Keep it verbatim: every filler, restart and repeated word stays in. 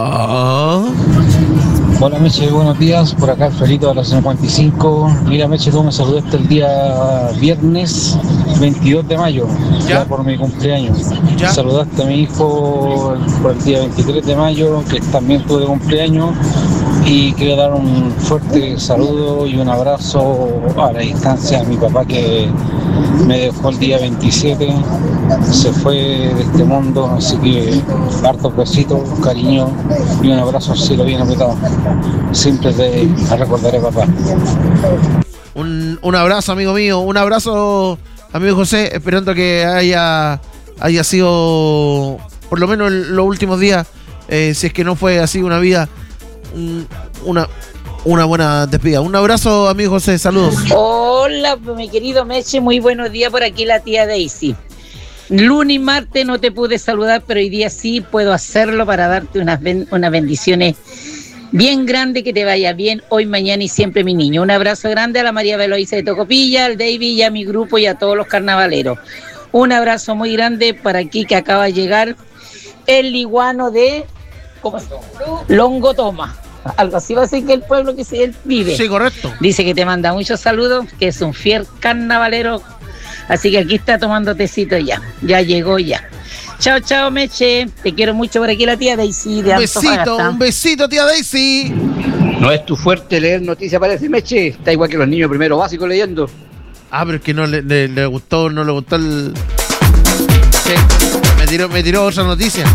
Oh. Hola Meche, buenos días, por acá Alfredito de la cincuenta y cinco. Mira Meche, tú me saludaste el día viernes veintidós de mayo, ya, ya por mi cumpleaños. ¿Ya? Saludaste a mi hijo por el día veintitrés de mayo, que también tuve cumpleaños, y quiero dar un fuerte saludo y un abrazo a la distancia a mi papá, que me dejó el día veintisiete, se fue de este mundo, así que hartos besitos, cariño y un abrazo así lo bien apretado. Siempre te recordaré, papá. Un, un abrazo, amigo mío, un abrazo, amigo José, esperando que haya, haya sido, por lo menos en los últimos días, eh, si es que no fue así una vida, un, una, una buena despedida. Un abrazo, amigo José, saludos. Hola, mi querido Meche, muy buenos días, por aquí la tía Daisy. Lunes y martes no te pude saludar, pero hoy día sí puedo hacerlo para darte unas, ben- unas bendiciones bien grandes, que te vaya bien hoy, mañana y siempre, mi niño. Un abrazo grande a la María Beloisa de Tocopilla, al David y a mi grupo y a todos los carnavaleros. Un abrazo muy grande para aquí, que acaba de llegar el liguano de ¿cómo se llama? Longo Toma. Algo así va a decir que el pueblo que él vive. Sí, correcto. Dice que te manda muchos saludos, que es un fiel carnavalero. Así que aquí está tomando tecito ya. Ya llegó ya. Chao, chao, Meche. Te quiero mucho por aquí, la tía Daisy de Un besito, Antofagasta. un besito, tía Daisy. No es tu fuerte leer noticias, parece, Meche. Está igual que los niños primero básico leyendo. Ah, pero es que no le, le, le gustó, no le gustó el... Sí, me tiró, me tiró otra noticia.